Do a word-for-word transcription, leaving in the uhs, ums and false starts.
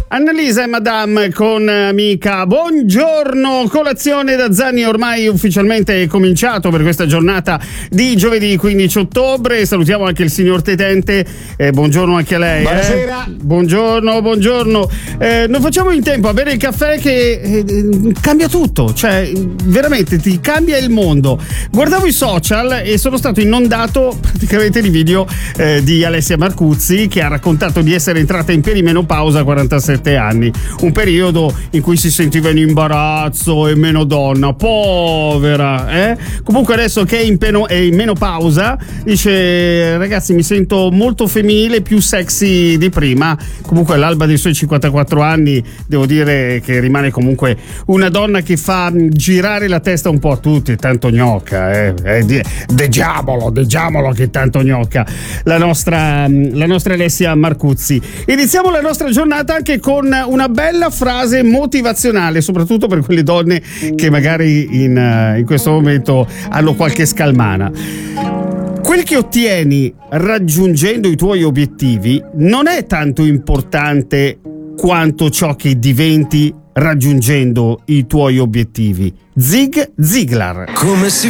Annalisa e Madame con Amica, buongiorno. Colazione da Zanni ormai ufficialmente cominciato per questa giornata di giovedì quindici ottobre. Salutiamo anche il signor Tetente, eh, buongiorno anche a lei. Buonasera. Eh? Buongiorno, buongiorno. Eh, non facciamo in tempo a bere il caffè che eh, cambia tutto, cioè veramente ti cambia il mondo. Guardavo i social e sono stato inondato praticamente di video eh, di Alessia Marcuzzi, che ha raccontato di essere entrata in perimenopausa a quarantasette anni, un periodo in cui si sentiva in imbarazzo e meno donna, povera, eh? Comunque adesso che è in, peno, è in menopausa dice: ragazzi, mi sento molto femminile, più sexy di prima. Comunque all'alba dei suoi cinquantaquattro anni devo dire che rimane comunque una donna che fa girare la testa un po' a tutti, tanto gnocca, eh? eh deggiamolo, deggiamolo che tanto gnocca la nostra, la nostra Alessia Marcuzzi. Iniziamo la nostra giornata anche con una bella frase motivazionale, soprattutto per quelle donne che magari in, in questo momento hanno qualche scalmana. Quel che ottieni raggiungendo i tuoi obiettivi non è tanto importante quanto ciò che diventi raggiungendo i tuoi obiettivi. Zig Ziglar. Come si